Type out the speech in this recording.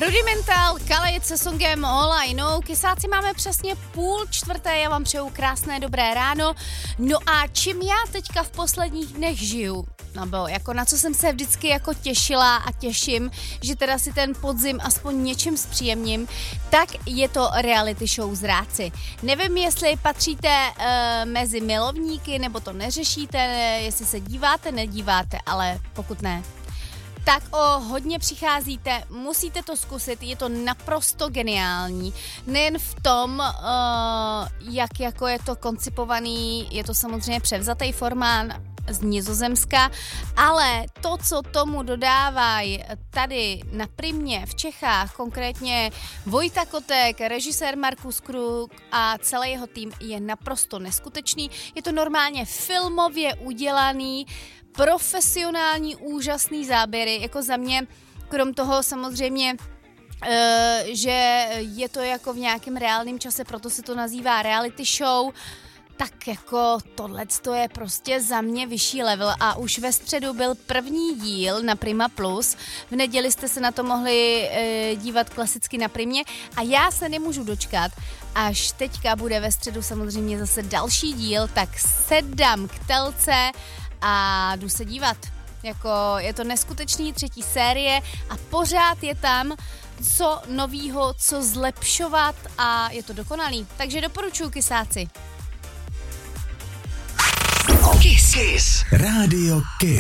Rudimental, Khalid se songem All I Know. Kysáci, máme přesně 3:30, já vám přeju krásné dobré ráno. No a čím já teďka v posledních dnech žiju? No jako na co jsem se vždycky jako těšila a těším, že teda si ten podzim aspoň něčím zpříjemním, tak je to reality show Zrádci. Nevím, jestli patříte mezi milovníky, nebo to neřešíte, jestli se díváte, nedíváte, ale pokud ne, tak hodně přicházíte, musíte to zkusit, je to naprosto geniální. Nejen v tom, jak jako je to koncipovaný, je to samozřejmě převzatý formát z Nizozemska, ale to, co tomu dodávají tady na Primě v Čechách, konkrétně Vojta Kotek, režisér Markus Kruk a celý jeho tým, je naprosto neskutečný. Je to normálně filmově udělaný, profesionální, úžasný záběry, jako za mě, krom toho samozřejmě, že je to jako v nějakém reálném čase, proto se to nazývá reality show, tak jako tohleto je prostě za mě vyšší level a už ve středu byl první díl na Prima Plus, v neděli jste se na to mohli dívat klasicky na Primě a já se nemůžu dočkat, až teďka bude ve středu samozřejmě zase další díl, tak sedám k telce a jdu se dívat. Jako je to neskutečný 3. série a pořád je tam co novýho, co zlepšovat a je to dokonalý. Takže doporučuji, kysáci. Kiss. Rádio Kiss.